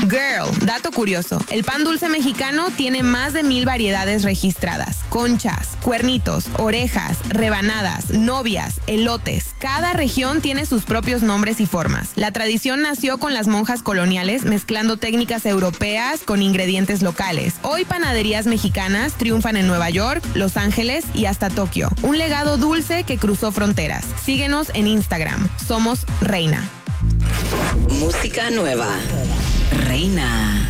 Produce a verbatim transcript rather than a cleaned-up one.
Girl, dato curioso. El pan dulce mexicano tiene más de mil variedades registradas. Conchas, cuernitos, orejas, rebanadas, novias, elotes. Cada región tiene sus propios nombres y formas. La tradición nació con las monjas coloniales mezclando técnicas europeas con ingredientes locales. Hoy panaderías mexicanas triunfan en Nueva York, Los Ángeles y hasta Tokio. Un legado dulce que cruzó fronteras. Síguenos en Instagram. Somos Reina. Música nueva. Reina.